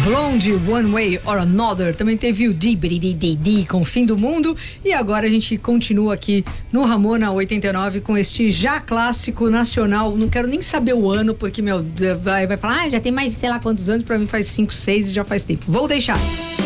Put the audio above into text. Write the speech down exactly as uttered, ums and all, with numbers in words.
Blonde, One Way or Another. Também teve o Di com Fim do Mundo. E agora a gente continua aqui no Ramona oitenta e nove com este já clássico nacional. Não quero nem saber o ano, porque, meu, vai, vai falar, ah, já tem mais de sei lá quantos anos. Pra mim faz cinco, seis e já faz tempo. Vou deixar.